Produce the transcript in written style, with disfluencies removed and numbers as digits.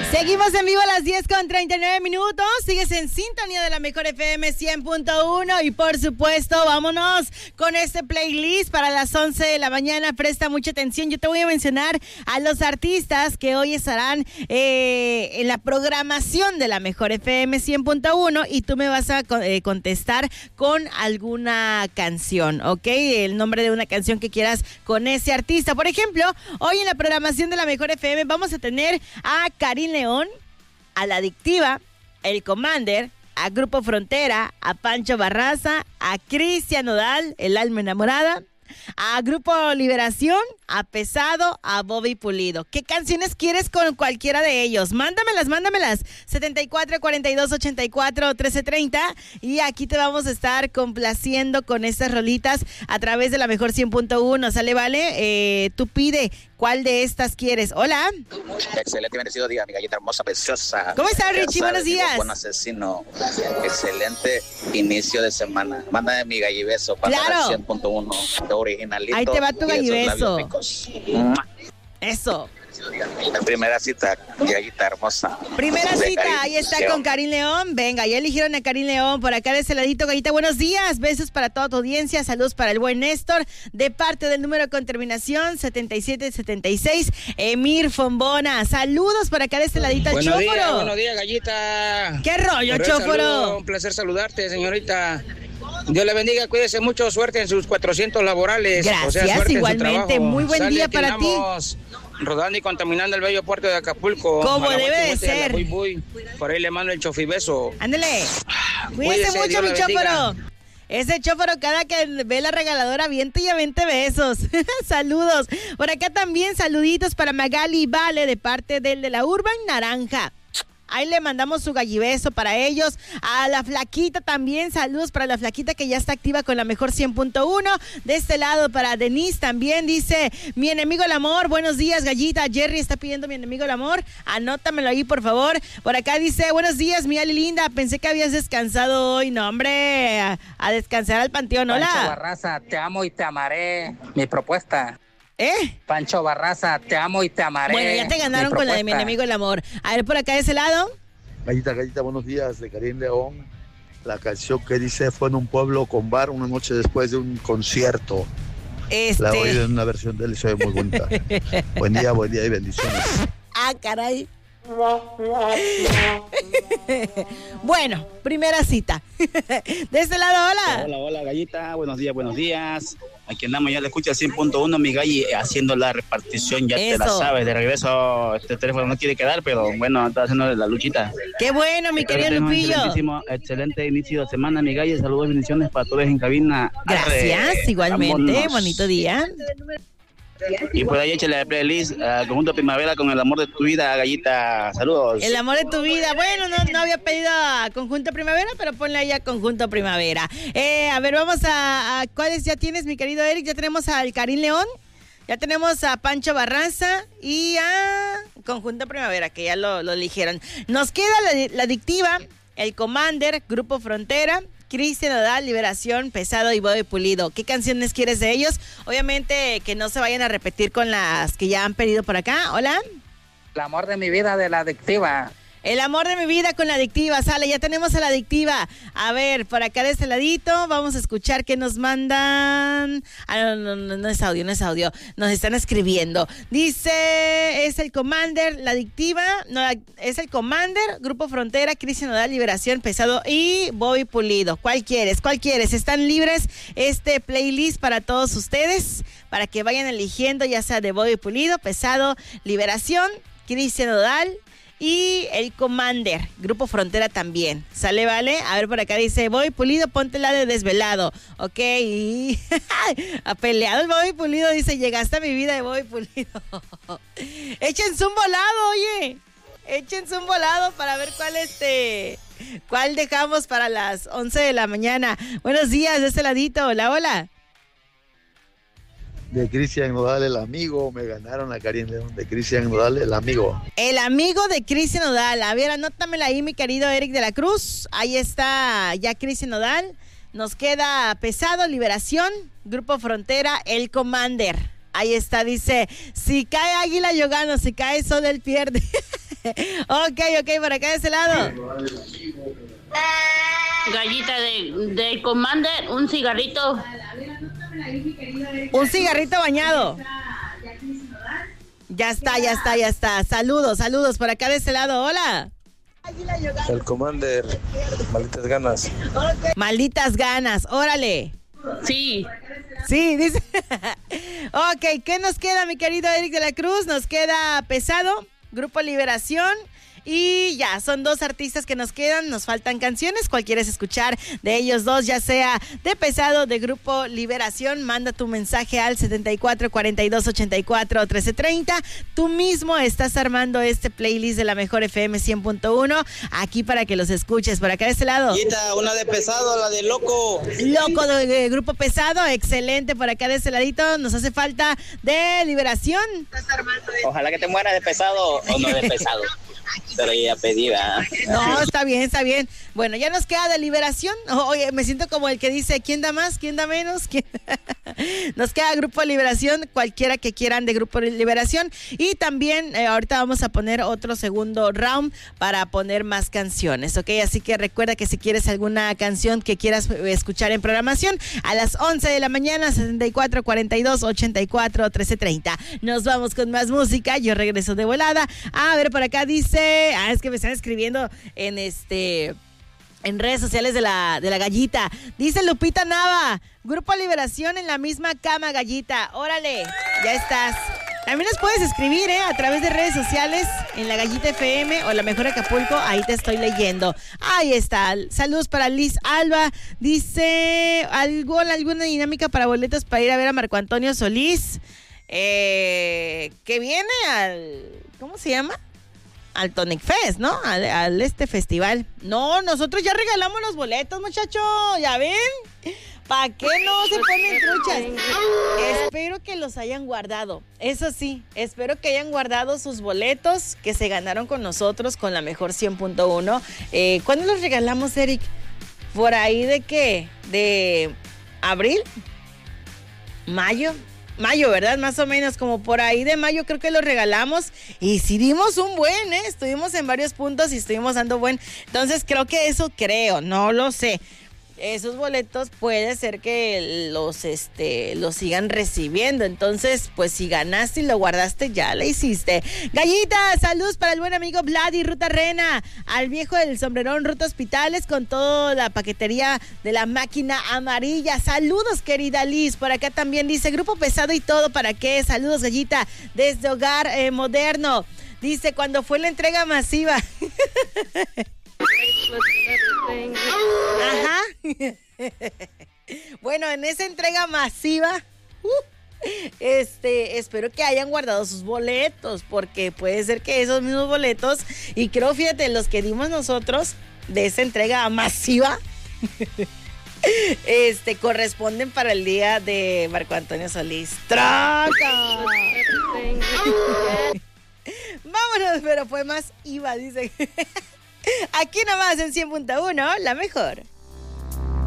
Seguimos en vivo a las 10:39. Sigues en sintonía de la mejor FM 100.1 y por supuesto, vámonos con este playlist para las 11 de la mañana. Presta mucha atención. Yo te voy a mencionar a los artistas que hoy estarán en la programación de la mejor FM 100.1 y tú me vas a contestar con alguna canción, ¿ok? El nombre de una canción que quieras con ese artista. Por ejemplo, hoy en la programación de la mejor FM vamos a tener a Karim León, a La Adictiva, El Commander, a Grupo Frontera, a Pancho Barraza, a Cristian Nodal, El Alma Enamorada, a Grupo Liberación, a Pesado, a Bobby Pulido. ¿Qué canciones quieres con cualquiera de ellos? Mándamelas. 74-42-84-1330 y aquí te vamos a estar complaciendo con estas rolitas a través de la mejor 100.1. ¿Sale, vale? Tú pide cuál de estas quieres. Hola. Excelente, bendecido día, mi gallita hermosa, preciosa. ¿Cómo estás, Richie? Buenos días. Buen asesino. Excelente inicio de semana. Mándame mi gallibeso para claro. la 100.1 originalito. Ahí te va tu gallibeso. Eso. Primera cita, gallita hermosa. Primera cita, ahí está con Karim León. Venga, ya eligieron a Karim León. Por acá de ese ladito, gallita, buenos días. Besos para toda tu audiencia. Saludos para el buen Néstor. De parte del número con terminación 7776, Emir Fombona. Saludos por acá de ese ladito, Chóforo. Buenos días, gallita. ¿Qué rollo, Chóforo? Un placer saludarte, señorita. Dios le bendiga, cuídese mucho, suerte en sus 400 laborales. Gracias, igualmente. Muy buen día para ti. Rodando y contaminando el bello puerto de Acapulco. Como debe de ser. Por ahí le mando el chofibeso. Ándale. Cuídese mucho, mi Chóforo. Ese Chóforo cada que ve la regaladora avienta y avienta besos. Saludos. Por acá también saluditos para Magali Vale de parte del de la Urban Naranja. Ahí le mandamos su gallibeso para ellos. A la Flaquita también, saludos para la Flaquita que ya está activa con la mejor 100.1. De este lado para Denise también dice, mi enemigo el amor, buenos días gallita. Jerry está pidiendo mi enemigo el amor, anótamelo ahí por favor. Por acá dice, buenos días mi Ali linda, pensé que habías descansado hoy. No hombre, a descansar al panteón. Hola. Pancho Barraza, te amo y te amaré, mi propuesta. Pancho Barraza, te amo y te amaré. Bueno, ya te ganaron con la de mi enemigo el amor. A ver, por acá de ese lado. Gallita, buenos días, de Karim León. La canción que dice fue en un pueblo con bar una noche después de un concierto. La oí en una versión de él y se ve muy bonita. Buen día y bendiciones. Ah, caray. Bueno, primera cita. De este lado, hola. Hola, gallita, buenos días. Aquí andamos, ya le escucha 100.1, mi galli, haciendo la repartición, ya eso. Te la sabes, de regreso, este teléfono no quiere quedar, pero bueno, está haciendo la luchita. Qué bueno, mi querido Lupillo. Excelente inicio de semana, mi galli, saludos y bendiciones para todos en cabina. Gracias, igualmente, vámonos. Bonito día. Y por ahí échale la playlist Conjunto Primavera con El Amor de Tu Vida, gallita. Saludos. El Amor de Tu Vida. Bueno, no había pedido a Conjunto Primavera, pero ponle ahí a Conjunto Primavera. A ver, vamos a ¿cuáles ya tienes, mi querido Eric? Ya tenemos al Karim León, ya tenemos a Pancho Barraza y a Conjunto Primavera, que ya lo eligieron. Nos queda la Adictiva, El Commander, Grupo Frontera, Cristian Nodal, Liberación, Pesado y Bobby Pulido. ¿Qué canciones quieres de ellos? Obviamente que no se vayan a repetir con las que ya han pedido por acá. Hola. El amor de mi vida de La Adictiva. El amor de mi vida con La Adictiva. Sale, ya tenemos a La Adictiva. A ver, por acá de este ladito vamos a escuchar qué nos mandan. No es audio. Nos están escribiendo. Dice, es El Commander, La Adictiva. No, es El Commander, Grupo Frontera, Cristian Nodal, Liberación, Pesado y Bobby Pulido. ¿Cuál quieres? Están libres este playlist para todos ustedes, para que vayan eligiendo ya sea de Bobby Pulido, Pesado, Liberación, Cristian Nodal y El Commander, Grupo Frontera también. ¿Sale, vale? A ver, por acá dice, Bobby Pulido, ponte la de Desvelado. Ok, ha peleado el Bobby Pulido, dice, llegaste a mi vida de Bobby Pulido. Échense un volado, oye. Échense un volado para ver cuál dejamos para las 11 de la mañana. Buenos días, de este ladito. Hola. De Cristian Nodal, El Amigo, me ganaron a Karim León. De Cristian Nodal, El Amigo. El amigo de Cristian Nodal. A ver, anótamela ahí, mi querido Eric de la Cruz. Ahí está ya Cristian Nodal. Nos queda Pesado, Liberación, Grupo Frontera, El Commander. Ahí está, dice, si cae Águila yo gano, si cae Sol él pierde. Ok, por acá de ese lado. Gallita de Commander, un cigarrito. Un cigarrito bañado. Ya está. Saludos por acá de ese lado. Hola. El Commander, malditas ganas. Malditas ganas, órale. Sí, dice. Ok, ¿qué nos queda, mi querido Eric de la Cruz? Nos queda Pesado, Grupo Liberación. Y ya, son 2 artistas que nos quedan, nos faltan canciones. ¿Cuál quieres escuchar de ellos dos? Ya sea de Pesado, de Grupo Liberación, manda tu mensaje al 7442841330. Tú mismo estás armando este playlist de la Mejor FM 100.1 aquí para que los escuches. Por acá de este lado. Una de Pesado, la de Loco. Loco de Grupo Pesado, excelente. Por acá de este ladito nos hace falta de Liberación. Ojalá que te mueras de Pesado o no de Pesado. Pero ya pedí, ¿verdad? No, está bien. Bueno, ya nos queda de Liberación. Oye, me siento como el que dice, ¿quién da más? ¿Quién da menos? Nos queda Grupo Liberación, cualquiera que quieran de Grupo Liberación. Y también ahorita vamos a poner otro segundo round para poner más canciones, ¿ok? Así que recuerda que si quieres alguna canción que quieras escuchar en programación, a las 11 de la mañana, 7442841330. Nos vamos con más música. Yo regreso de volada. A ver, por acá dice... es que me están escribiendo en redes sociales de la Gallita. Dice Lupita Nava, Grupo Liberación en la misma cama, Gallita. Órale, ya estás. También nos puedes escribir a través de redes sociales en la Gallita FM o la Mejor Acapulco. Ahí te estoy leyendo. Ahí está. Saludos para Liz Alba. Dice alguna dinámica para boletos para ir a ver a Marco Antonio Solís. Que viene ¿cómo se llama? Al Tonic Fest, ¿no? Al festival. No, nosotros ya regalamos los boletos, muchachos. ¿Ya ven? ¿Para qué no se ponen truchas? Espero que los hayan guardado. Eso sí, espero que hayan guardado sus boletos que se ganaron con nosotros con la Mejor 100.1. ¿Cuándo los regalamos, Eric? ¿Por ahí de qué? ¿De abril? ¿Mayo? Mayo, ¿verdad? Más o menos, como por ahí de mayo creo que lo regalamos y sí dimos un buen, estuvimos en varios puntos y estuvimos dando buen, entonces no lo sé. Esos boletos puede ser que los sigan recibiendo. Entonces, pues si ganaste y lo guardaste, ya la hiciste. Gallita, saludos para el buen amigo Vladi, Ruta Rena, al viejo del sombrerón, Ruta Hospitales, con toda la paquetería de la máquina amarilla. Saludos, querida Liz. Por acá también dice, Grupo Pesado y todo, ¿para qué? Saludos, Gallita, desde Hogar Moderno. Dice, cuando fue la entrega masiva. Ajá. Bueno, en esa entrega masiva, espero que hayan guardado sus boletos, porque puede ser que esos mismos boletos, y creo, fíjate, los que dimos nosotros de esa entrega masiva, corresponden para el día de Marco Antonio Solís. ¡Traca! Vámonos, pero fue más IVA, dice. Aquí nomás en 100.1, la mejor.